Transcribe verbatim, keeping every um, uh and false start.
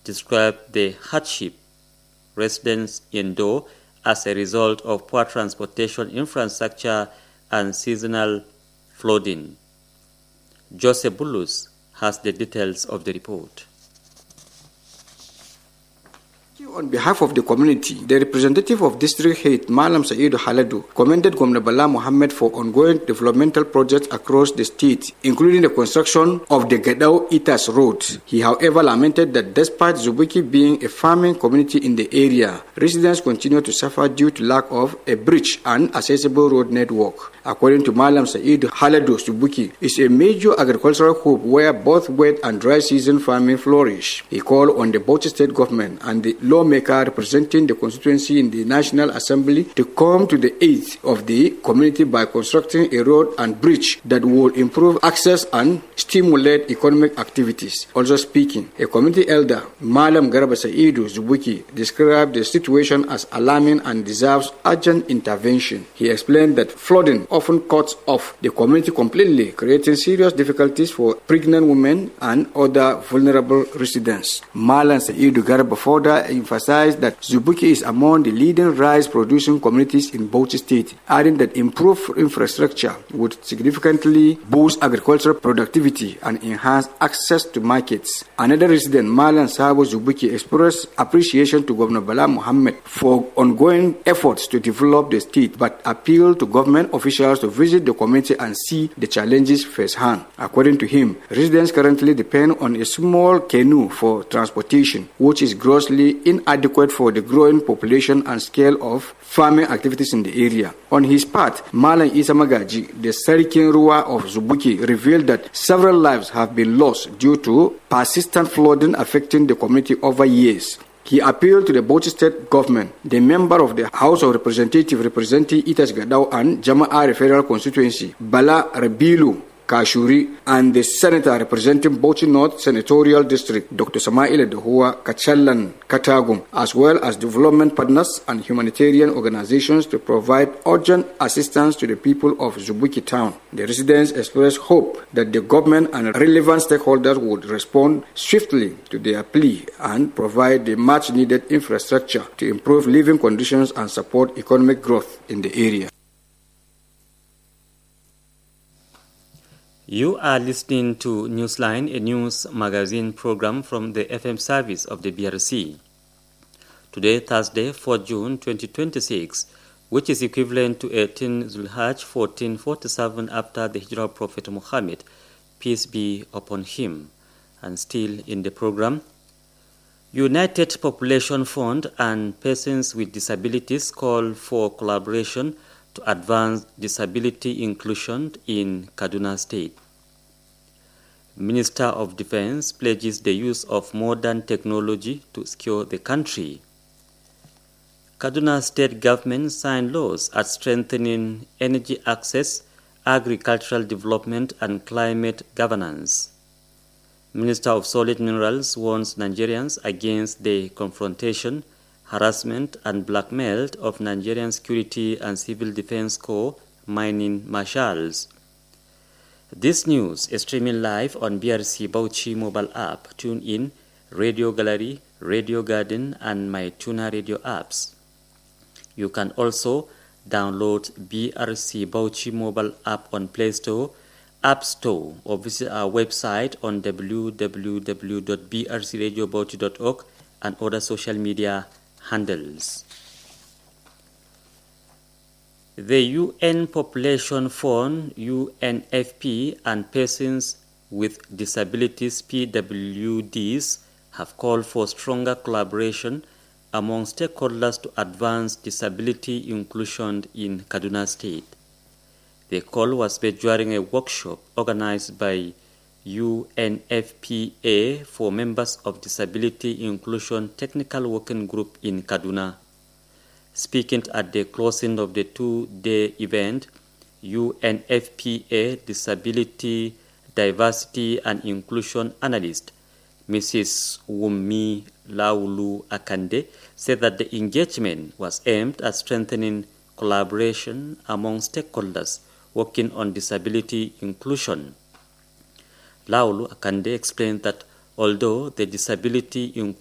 described the hardship residents endure as a result of poor transportation infrastructure and seasonal flooding. Joseph Bulus has the details of the report. On behalf of the community, the representative of District Head Malam Saidu Haladu commended Governor Bala Mohammed for ongoing developmental projects across the state, including the construction of the Gadao Itas Road. He, however, lamented that despite Zubuki being a farming community in the area, residents continue to suffer due to lack of a bridge and accessible road network. According to Malam Saidu Haladu, Zubuki is a major agricultural hub where both wet and dry season farming flourish. He called on the Bauchi State government and the lawmaker representing the constituency in the National Assembly to come to the aid of the community by constructing a road and bridge that will improve access and stimulate economic activities. Also speaking, a community elder, Malam Garba Saidu Zubuki, described the situation as alarming and deserves urgent intervention. He explained that flooding often cuts off the community completely, creating serious difficulties for pregnant women and other vulnerable residents. Malam Saidu Garba further emphasized that Zubuki is among the leading rice-producing communities in Bauchi State, adding that improved infrastructure would significantly boost agricultural productivity and enhance access to markets. Another resident, Malam Sabo Zubuki, expressed appreciation to Governor Bala Mohammed for ongoing efforts to develop the state, but appealed to government officials to visit the community and see the challenges firsthand. According to him, residents currently depend on a small canoe for transportation, which is grossly inadequate for the growing population and scale of farming activities in the area. On his part, Malam Isa Magaji, the Sarikin Ruwa of Zubuki, revealed that several lives have been lost due to persistent flooding affecting the community over years. He appealed to the Bauchi State government, the member of the House of Representatives representing Itas Gadao and Jama'ar Federal Constituency, Bala Rabilu Kashuri, and the senator representing Bauchi North Senatorial District, Doctor Samaila Dahua Kachalan Katagum, as well as development partners and humanitarian organizations to provide urgent assistance to the people of Zubuki town. The residents expressed hope that the government and relevant stakeholders would respond swiftly to their plea and provide the much needed infrastructure to improve living conditions and support economic growth in the area. You are listening to Newsline, a news magazine program from the F M service of the B R C. Today, Thursday, fourth June twenty twenty-six, which is equivalent to eighteen Zulhaj fourteen forty-seven after the Hijrah of Prophet Muhammad, peace be upon him. And still in the program, United Population Fund and persons with disabilities call for collaboration to advance disability inclusion in Kaduna State. Minister of Defense pledges the use of modern technology to secure the country. Kaduna State government signed laws at strengthening energy access, agricultural development, and climate governance. Minister of Solid Minerals warns Nigerians against the confrontation, harassment, and blackmail of Nigerian Security and Civil Defense Corps mining marshals. This news is streaming live on B R C Bauchi mobile app, Tune In, Radio Gallery, Radio Garden, and My Tuna Radio apps. You can also download B R C Bauchi mobile app on Play Store, App Store, or visit our website on w w w dot b r c radio bauchi dot org and other social media handles. The U N Population Fund, U N F P, and Persons with Disabilities, P W Ds, have called for stronger collaboration among stakeholders to advance disability inclusion in Kaduna State. The call was made during a workshop organized by U N F P A for members of Disability Inclusion Technical Working Group in Kaduna. Speaking at the closing of the two-day event, U N F P A Disability, Diversity and Inclusion Analyst, Missus Wumi Laulu Akande, said that the engagement was aimed at strengthening collaboration among stakeholders working on disability inclusion. Laulu Akande explained that although the disability inclusion